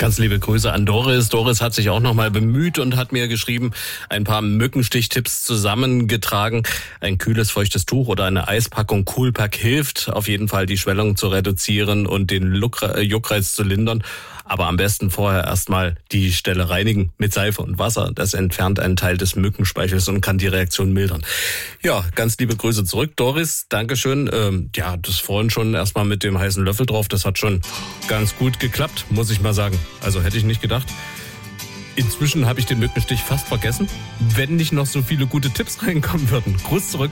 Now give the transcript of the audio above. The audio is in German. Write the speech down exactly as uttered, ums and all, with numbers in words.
Ganz liebe Grüße an Doris. Doris hat sich auch nochmal bemüht und hat mir geschrieben, ein paar Mückenstichtipps zusammengetragen. Ein kühles, feuchtes Tuch oder eine Eispackung Coolpack hilft auf jeden Fall, die Schwellung zu reduzieren und den Juckreiz zu lindern. Aber am besten vorher erstmal die Stelle reinigen mit Seife und Wasser. Das entfernt einen Teil des Mückenspeichels und kann die Reaktion mildern. Ja, ganz liebe Grüße zurück, Doris. Dankeschön. Ähm, ja, das vorhin schon erstmal mit dem heißen Löffel drauf. Das hat schon ganz gut geklappt, muss ich mal sagen. Also hätte ich nicht gedacht. Inzwischen habe ich den Mückenstich fast vergessen, wenn nicht noch so viele gute Tipps reinkommen würden. Gruß zurück.